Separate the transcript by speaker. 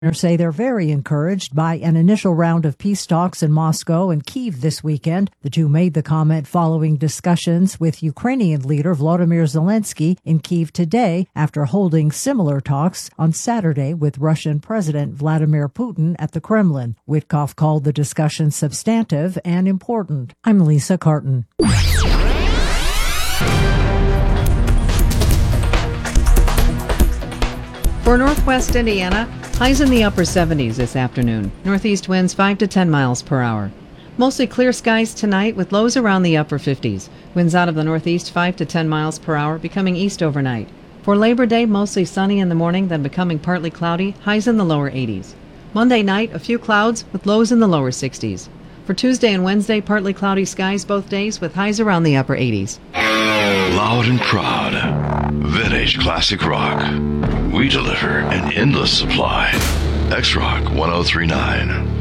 Speaker 1: say they're very encouraged by an initial round of peace talks in Moscow and Kyiv this weekend. The two made the comment following discussions with Ukrainian leader Volodymyr Zelensky in Kyiv today after holding similar talks on Saturday with Russian President Vladimir Putin at the Kremlin. Witkoff called the discussion substantive and important. I'm Lisa Carton.
Speaker 2: For Northwest Indiana, highs in the upper 70s this afternoon. Northeast winds 5 to 10 miles per hour. Mostly clear skies tonight with lows around the upper 50s. Winds out of the northeast 5 to 10 miles per hour, becoming east overnight. For Labor Day, mostly sunny in the morning, then becoming partly cloudy, highs in the lower 80s. Monday night, a few clouds with lows in the lower 60s. For Tuesday and Wednesday, partly cloudy skies both days with highs around the upper 80s.
Speaker 3: Loud and proud, Vintage Classic Rock. We deliver an endless supply. X-Rock 1039.